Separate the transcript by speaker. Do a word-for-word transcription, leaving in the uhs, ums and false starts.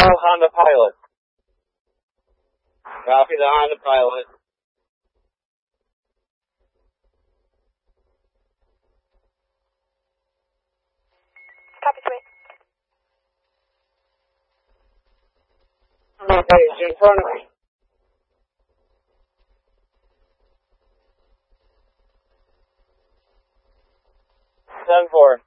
Speaker 1: Honda Pilot. Copy the Honda Pilot.
Speaker 2: Copy three.
Speaker 1: Okay, it's in front of me. Ten four.